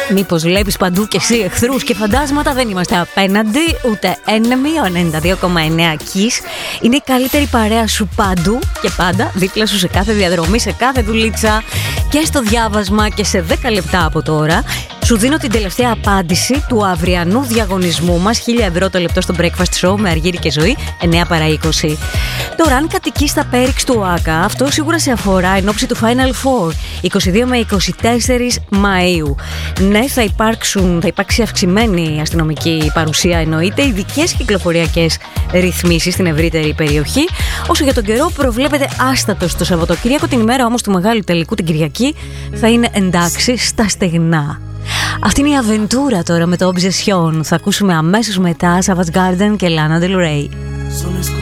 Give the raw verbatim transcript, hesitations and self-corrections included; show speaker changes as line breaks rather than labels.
Μήπως βλέπεις παντού και εσύ εχθρούς και φαντάσματα? Δεν είμαστε απέναντι, ούτε ένεμοι. Ο ενενήντα δύο κόμμα εννέα Kiss είναι η καλύτερη παρέα σου παντού και πάντα, δίπλα σου σε κάθε διαδρομή, σε κάθε δουλίτσα και στο διάβασμα. Και σε δέκα λεπτά από τώρα σου δίνω την τελευταία απάντηση του αυριανού διαγωνισμού μας. χίλια ευρώ το λεπτό στο Breakfast Show με Αργύρη και Ζωή, εννέα παρά είκοσι. Τώρα, αν κατοικείς στα Πέριξ του ΟΑΚΑ, αυτό σίγουρα σε αφορά εν ώψη του Final Four, είκοσι δύο με είκοσι τέσσερα Μαΐου. Ναι, θα, υπάρξουν, θα υπάρξει αυξημένη αστυνομική παρουσία, εννοείται, ειδικές κυκλοφοριακές ρυθμίσεις στην ευρύτερη περιοχή. Όσο για τον καιρό, προβλέπεται άστατος το Σαββατοκύριακο. Την ημέρα όμως του μεγάλου τελικού, την Κυριακή, θα είναι εντάξει στα στεγνά. Αυτή είναι η αβεντούρα τώρα με το Obsession. Θα ακούσουμε αμέσως μετά Savage Garden και Lana Del Rey.